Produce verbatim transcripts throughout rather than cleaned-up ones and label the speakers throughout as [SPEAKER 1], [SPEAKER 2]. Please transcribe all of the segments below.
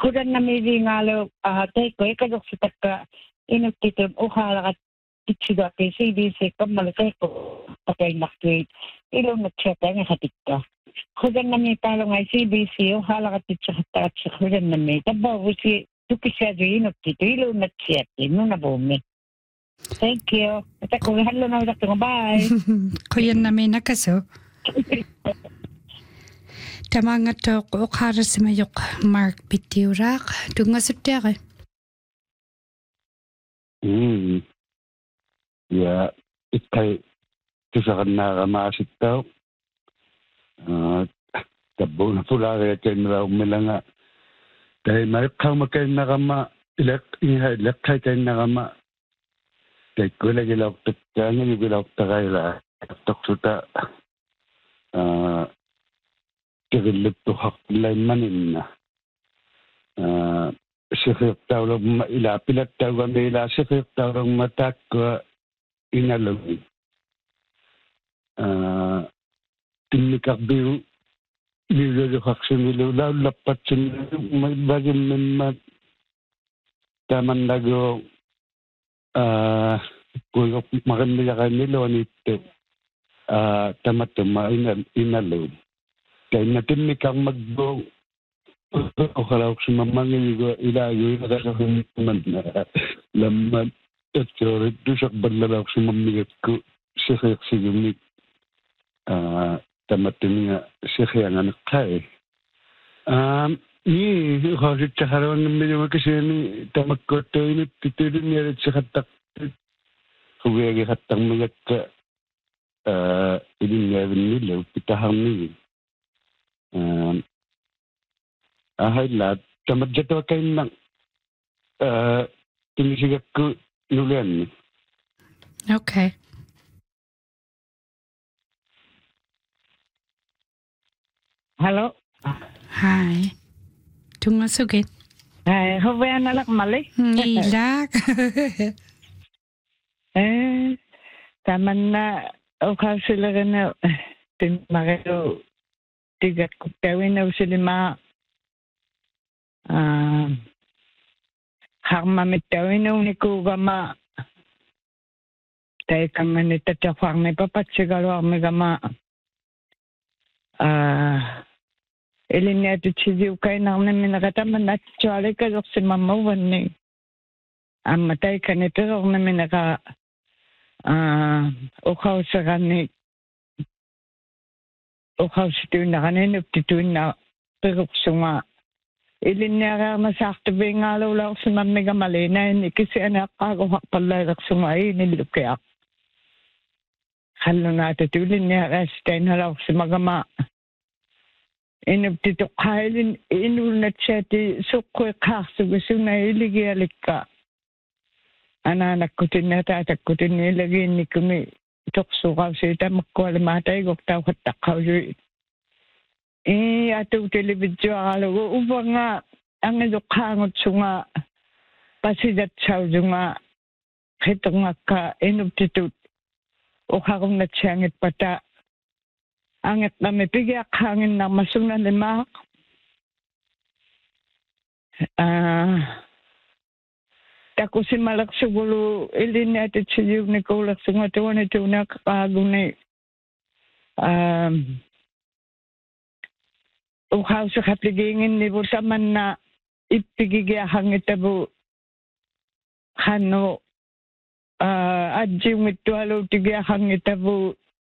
[SPEAKER 1] Hudan na may ngalo ah tay ko ikadok sa taka inutiton uhala tichido ate C B C kamalakay ko patay nakit ilong nagchata nga hatikka. Hudan na may talong ay C B C uhala ka tichata at sa hudan na may tabaw si tukisado inutito ilong nagchata no na bumi. Thank you. At ako halo na ulit ko bye.
[SPEAKER 2] Kuyan na may nakaso. Tamanga to ko kara sa mayok Mark Bitiurak. Tunga sa tere.
[SPEAKER 3] Hmm. Ya, ikay kisakan na kamasit daw. Ah, tabo na pula kaya kayo na umila nga. Dahil mayukang makayo na kama, ilak, ilak kayo kayo na kama. Dahil ko lagi lauktak ka, nga yung lauktak kayo la. Lauktak suta. Ah, kagilip to haklay manin na. Ah, sikip tao lang mailapilat tao kami ila sikip tao lang matak ko inalawin. Ah, tinikak biyu nilulukak sinilu law lapat sinilu may bagay man taman lago ah kung maganda ka nilo nito ah tamat tuma inalawin. Kaya natin ni kang magbo o kalau sumamangin ko ilayo na kasahin naman na laman at sorry do sa balalaw sumamigat ko siya sigumit tamatin nga siya ang anak kay um ni kasi tsakaroon ng medyo kasi ni tamak ko to ini titulin niya sa katak kuwagi katang mga ka ini nga nila pitahang niya Um, ahay lahat, tamadyato kayo ng uh, tinisigap ko nulian.
[SPEAKER 2] Okay.
[SPEAKER 1] Hello?
[SPEAKER 2] Hi. Tunga sugit.
[SPEAKER 1] Ay, hawayan na lang mali.
[SPEAKER 2] Ngilak.
[SPEAKER 1] Eh, taman na o sila ka na tinmakayo tigat ko tawin na sila ma ah harma mitawin na uniku gama tay kama ni tatafar ni papatsigalo ang gama ah ilinya tu chidiu kay nang namin nakataman at chale ka dok si mamawan ni ang matay ka ni pero namin naka ah ukaw sa kani o kausitu na kanin uptitu na peruksunga ilin niya masakto ba nga lulaw sa mamiga malina ni kasi anak ako hakpalay raksunga ay nilukyak halo na tutulin niya rastain halaw sa magama inuptitu kailin inunat siya ti sukwe kakso gusto na iligiyalik ka ananak ko tinatatak ko tinilagin ni kumi tukso ka sa ita magkuwala matay kung tao katakaw siya. Eh, ato telebidyo akala ko, upa nga, ang ito kangot siya nga, pasidat siya nga, kito nga ka, inubtitut, o kakong natsiyangit pata, angit na may pigyak hangin na masunan lima. Ah, Tako si malak siguro ilin natin sa yung nikulak sa mga tuwan ito na kakagong na um, ukaw sa kapligingin ni Busa man na ipigigiyahang itabo kano uh, adjing ito halo tigiyahang itabo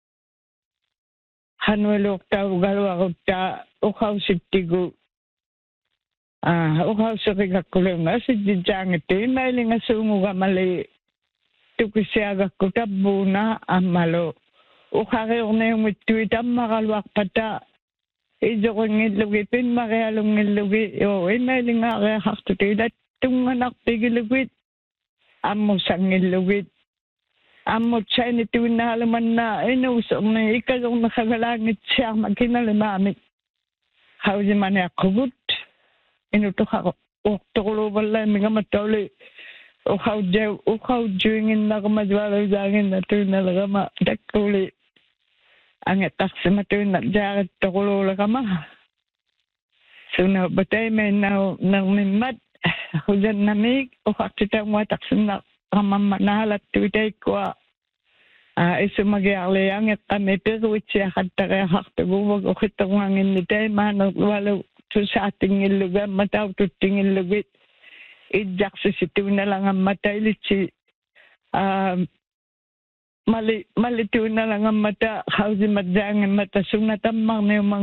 [SPEAKER 1] kano ilok tao galawa ko ta ukaw si tigo. Ah, ukaw sa kikakulong nga, si Jijang ito, mailing nga sungo ka mali, tukisiaga ko tabo na ang malo. Ukakayok na yung ituitang makalwak pata, idyo ko ngilugi, pin makialong ngilugi, o, eh, mailing nga kaya kaktuti, datong anak pigilugit, amo sa ngilugit, amo siya nito na halaman na, inusok na, ikagong nakagalangit siya, magkinalimamit, hawin man ako gut. Inutok ako, uktukulo pala, mga matuli, ukaw jaw, ukaw jawingin na kumadwala dangin na ito na lagama, dakuli, ang etak sa matuin na jagat tukulo lagama. Suna batay may na nang mimat hujan namig o kita watak suna kamamanahalat tuitay ko ah isu magyarlayang at kami pero itsiya katara haktaguwag o kitawangin nitay manang walo sa ating ilugan mataw tuting ilugit idyak sa sitiw na lang ang matay litsi um mali malitiw na lang ang mata hausi madyang mata sung natamang na yung